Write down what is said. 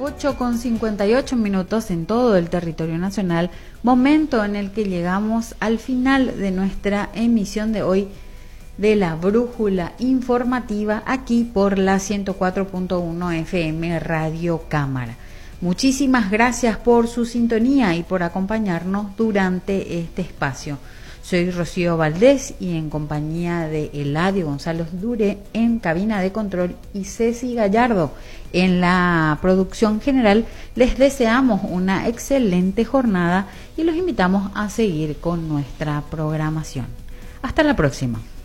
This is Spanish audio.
8:58 en todo el territorio nacional, momento en el que llegamos al final de nuestra emisión de hoy de la Brújula Informativa aquí por la 104.1 FM Radio Cámara. Muchísimas gracias por su sintonía y por acompañarnos durante este espacio. Soy Rocío Valdés y en compañía de Eladio González Dure en cabina de control y Ceci Gallardo en la producción general, les deseamos una excelente jornada y los invitamos a seguir con nuestra programación. Hasta la próxima.